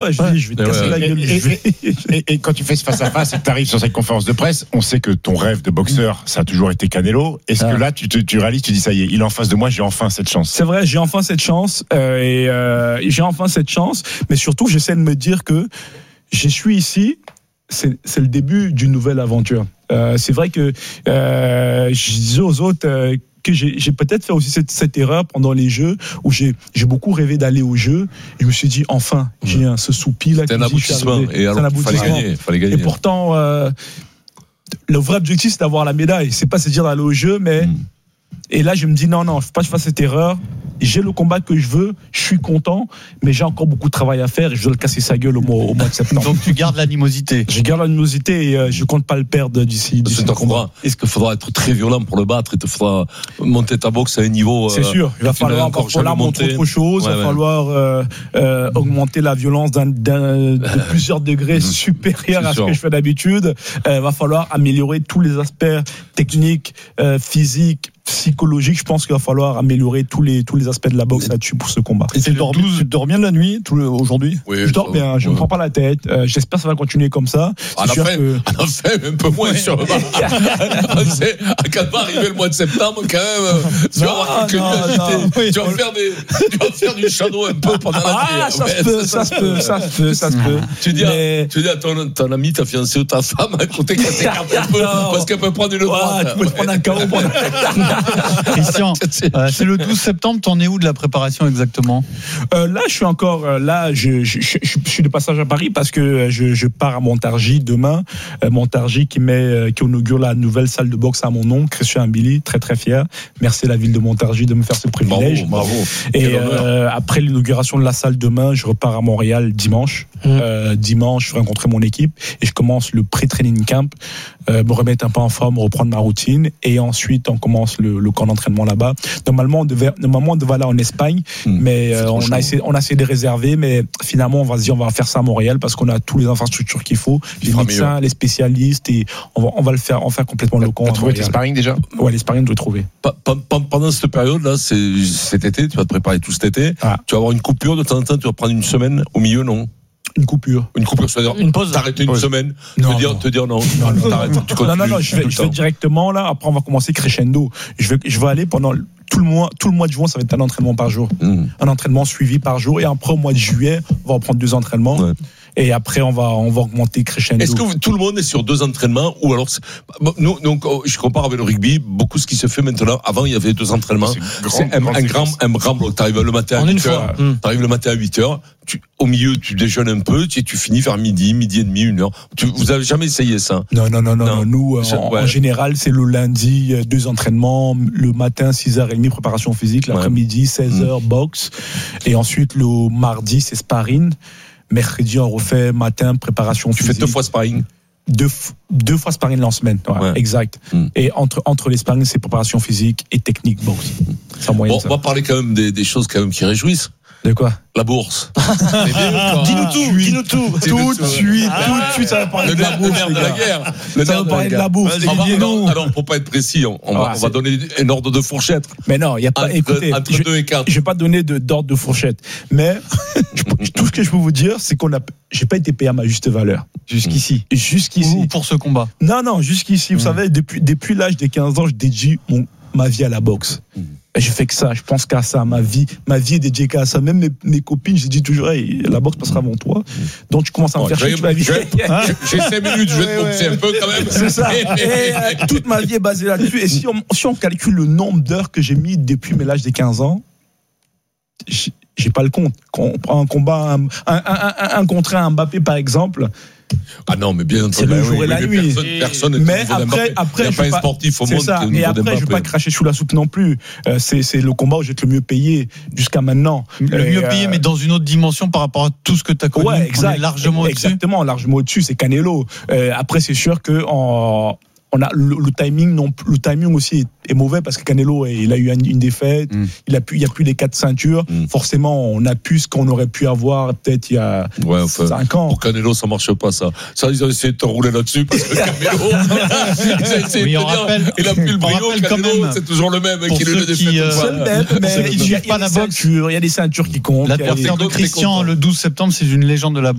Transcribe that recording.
ça. Je dis, je vais te casser la gueule. Et quand tu fais ce face-à-face et que tu arrives sur cette conférence de presse, on sait que ton rêve de boxeur, ça a toujours été Canelo. Est-ce que là, tu réalises, tu dis, ça y est, il est en face de moi, j'ai enfin cette chance? C'est vrai, j'ai enfin cette chance. J'ai enfin cette chance. Mais surtout, j'essaie de me dire que je suis ici, c'est le début d'une nouvelle aventure. C'est vrai que je disais aux autres que j'ai peut-être fait aussi cette erreur pendant les Jeux où j'ai beaucoup rêvé d'aller aux Jeux. Et je me suis dit, enfin, j'ai ce soupir là. C'est un aboutissement. Et alors, il fallait gagner. Et pourtant, le vrai objectif, c'est d'avoir la médaille. C'est pas se dire d'aller aux Jeux, mais... Et là, je me dis, non, il ne faut pas que je fasse cette erreur. J'ai le combat que je veux, je suis content, mais j'ai encore beaucoup de travail à faire et je dois le casser sa gueule au mois de septembre. Donc tu gardes l'animosité. Je garde l'animosité et je ne compte pas le perdre d'ici le combat. Est-ce qu'il faudra être très violent pour le battre? Il te faudra monter ta boxe à un niveau. C'est sûr, il va falloir montrer autre chose, il va falloir augmenter la violence de plusieurs degrés supérieurs à ce que je fais d'habitude. Il va falloir améliorer tous les aspects techniques, physiques, psychologique. Je pense qu'il va falloir améliorer tous les aspects de la boxe là-dessus pour ce combat. Et tu dors bien de la nuit aujourd'hui? Oui, je dors bien, je ne me prends pas la tête. J'espère que ça va continuer comme ça. À la fin, un peu moins sur le bar. Quand va arriver le mois de septembre, quand même, tu vas avoir quelques nuits. Tu vas faire du shadow un peu pendant la nuit. Ça se peut. Tu dis à ton ami, ta fiancée ou ta femme, à côté qu'elle s'écarte un peu, parce qu'elle peut prendre une droite. Tu peux te prendre un carreau. Christian, c'est le 12 septembre, t'en es où de la préparation exactement? Là, je suis encore je suis de passage à Paris parce que je pars à Montargis demain. Montargis qui inaugure la nouvelle salle de boxe à mon nom, Christian Mbili, très très fier. Merci à la ville de Montargis de me faire ce privilège. Bravo. Et après l'inauguration de la salle demain, je repars à Montréal dimanche. Dimanche, je vais rencontrer mon équipe et je commence le pré-training camp, me remettre un peu en forme, reprendre ma routine et ensuite on commence le camp d'entraînement là-bas. Normalement, on devait aller en Espagne, mais on a essayé de réserver, mais finalement, on va se dire, on va faire ça à Montréal parce qu'on a toutes les infrastructures qu'il faut, les médecins, les spécialistes, et on va le faire, complètement le camp. Tu as trouvé tes sparring déjà? Ouais, les sparring, je l'ai trouvé. Pendant cette période-là, cet été, tu vas te préparer tout cet été, tu vas avoir une coupure de temps en temps, tu vas prendre une semaine au milieu, non? Une coupure, c'est-à-dire une pause. T'arrêter une semaine, te dire non, t'arrêtes, tu continues. Non, je vais directement là. Après, on va commencer crescendo. Je vais aller pendant tout le mois de juin, ça va être un entraînement par jour, un entraînement suivi par jour. Et après, au mois de juillet, on va reprendre 2 entraînements. Ouais. Et après, on va augmenter crescendo. Est-ce que tout le monde est sur 2 entraînements ou alors nous, donc je compare avec le rugby, beaucoup ce qui se fait maintenant. Avant, il y avait 2 entraînements. C'est un grand bloc. T'arrives le matin à 8h. T'arrives le matin à 8h. Au milieu, tu déjeunes un peu, tu finis vers midi et demi, 1h. Vous avez jamais essayé ça? Non. Nous, en général, c'est le lundi 2 entraînements, le matin 6h30 préparation physique, l'après-midi 16h boxe, et ensuite le mardi c'est sparring. Mercredi, on refait matin, préparation physique. Tu fais 2 fois sparring? 2 fois sparring en semaine, exact. Et entre les sparring, c'est préparation physique et technique boxe. On va parler quand même des choses quand même qui réjouissent. De quoi? La bourse. Dis-nous tout. Tout de suite, ça va parler de la bourse. Le nerf de la guerre. Ça va parler de la bourse. Alors, pour pas être précis, on va donner un ordre de fourchette. Mais non, il n'y a pas, écoutez, entre 2 et 4. Je vais pas donner d'ordre de fourchette. Mais, tout ce que je peux vous dire, c'est j'ai pas été payé à ma juste valeur. Jusqu'ici. Ou pour ce combat? Non, jusqu'ici. Vous savez, depuis l'âge de 15 ans, je dédie ma vie à la boxe. Et je fais que ça, je pense qu'à ça, ma vie est dédiée qu'à ça. Même mes copines, je dis toujours, hey, la boxe passera avant toi. Donc tu commences à me faire chier toute ma vie. J'ai 5 minutes, je vais te boxer un peu quand même. C'est ça. Et toute ma vie est basée là-dessus. Et si on calcule le nombre d'heures que j'ai mis depuis l'âge de 15 ans, j'ai pas le compte. Quand on prend un combat, un contre un Mbappé par exemple. Ah non, mais bien entendu, c'est le jour et la nuit. Personne mais après, il n'y a pas un sportif au monde qui est au niveau d'Mbappé. Et après, je ne vais pas cracher sous la soupe non plus. C'est le combat où j'ai été le mieux payé jusqu'à maintenant. Le mieux payé, mais dans une autre dimension par rapport à tout ce que tu as connu. Ouais, exact. Largement au-dessus. Exactement, largement au-dessus. C'est Canelo. Après, c'est sûr que on a le timing aussi est mauvais parce que Canelo il a eu une défaite, il y a plus les 4 ceintures. Forcément, on a plus ce qu'on aurait pu avoir peut-être il y a 5 ans. Pour Canelo, ça marche pas ça. Ça, ils ont essayé de te rouler là-dessus parce que Canelo, ils ont essayé de te dire, il a plus le brio. Canelo, c'est toujours le même qui le défait. C'est le même, mais il y a des ceintures qui comptent. L'adversaire de Christian le 12 septembre, c'est une légende de la boxe.